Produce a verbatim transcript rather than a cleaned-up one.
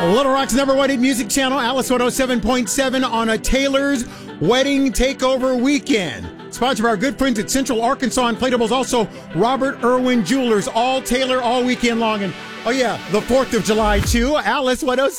Little Rock's number one hit music channel, Alice one oh seven point seven on a Taylor's Wedding Takeover Weekend. Sponsored by our good friends at Central Arkansas Inflatables, also Robert Irwin Jewelers, all Taylor all weekend long. And, oh yeah, the fourth of July too, Alice one oh seven.